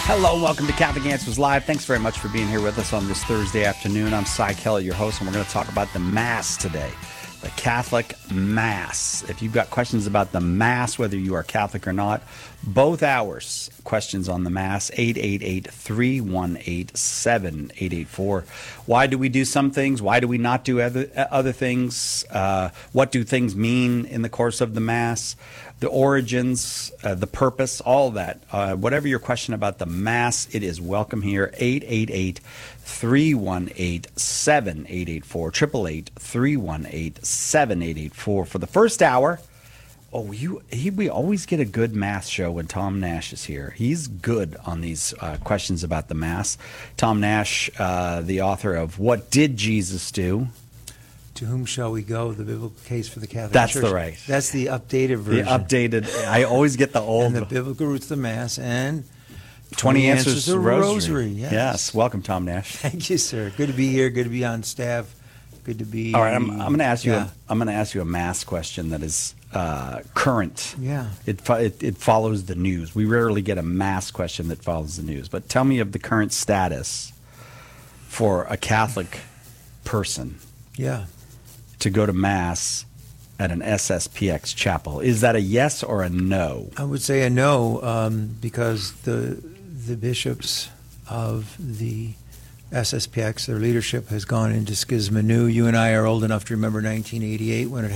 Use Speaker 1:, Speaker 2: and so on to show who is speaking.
Speaker 1: Hello and welcome to Catholic Answers Live. Thanks very much for being here with us on this Thursday afternoon. I'm Cy Kelly, your host, and we're going to talk about the Mass today. The Catholic Mass. If you've got questions about the Mass, whether you are Catholic or not, both hours, questions on the Mass, 888-318-7884. Why do we do some things? Why do we not do other things? What do things mean in the course of the Mass? The origins, the purpose, all that. Whatever your question about the Mass, it is welcome here. 888-318-7884. 888-318-7884. For the first hour, we always get a good Mass show when Tom Nash is here. He's good on these questions about the Mass. Tom Nash, the author of What Did Jesus Do?
Speaker 2: To Whom Shall We Go? The Biblical Case for the Catholic
Speaker 1: That's
Speaker 2: Church.
Speaker 1: the right.
Speaker 2: That's the updated version.
Speaker 1: The updated. I always get the old.
Speaker 2: And the Biblical Roots of the Mass and
Speaker 1: 20 Answers to the Rosary.
Speaker 2: Yes.
Speaker 1: Welcome, Tom Nash.
Speaker 2: Thank you, sir. Good to be here. Good to be on staff. Good to be.
Speaker 1: All right, I'm going to ask you. I'm going to ask you a Mass question that is current.
Speaker 2: Yeah.
Speaker 1: It follows the news. We rarely get a Mass question that follows the news. But tell me of the current status for a Catholic person.
Speaker 2: Yeah.
Speaker 1: To go to Mass at an SSPX chapel. Is that a yes or a no?
Speaker 2: I would say a no, because the bishops of the SSPX, their leadership has gone into schisma. You and I are old enough to remember 1988 when it